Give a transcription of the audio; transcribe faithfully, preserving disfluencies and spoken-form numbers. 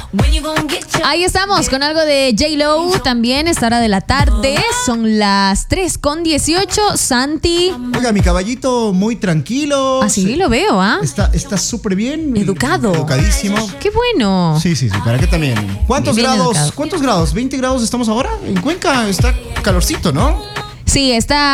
Ahí estamos con algo de J-Lo. También esta hora de la tarde. Son las tres con dieciocho. Santi. Oiga, mi caballito muy tranquilo. Así se- lo veo, ¿ah? Está está súper bien. Educado. Educadísimo. Qué bueno. Sí, sí, sí. ¿Para qué también? ¿Cuántos Bien grados? educado. ¿Cuántos grados? ¿veinte grados estamos ahora? En Cuenca está calorcito, ¿no? Sí, está